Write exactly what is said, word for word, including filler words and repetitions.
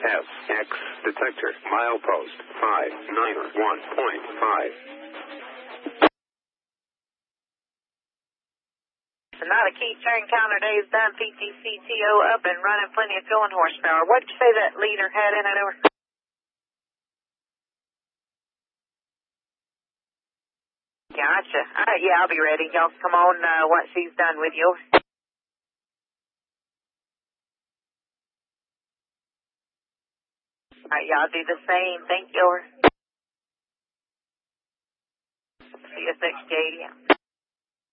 S X detector, milepost five nine one point five. Not a key turn counter days done, P T C T O up and running, plenty of fuel and horsepower. What'd you say that leader had in it over? Gotcha. All right, yeah, I'll be ready. Y'all come on uh, once he's done with you. All right, y'all do the same. Thank you. C S X J, yeah.